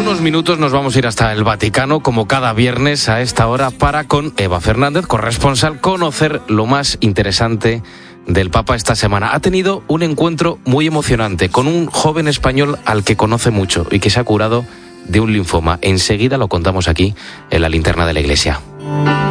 unos minutos nos vamos a ir hasta el Vaticano, como cada viernes a esta hora, para con Eva Fernández, corresponsal, conocer lo más interesante del Papa esta semana. Ha tenido un encuentro muy emocionante con un joven español al que conoce mucho y que se ha curado de un linfoma. Enseguida lo contamos aquí en la linterna de la Iglesia.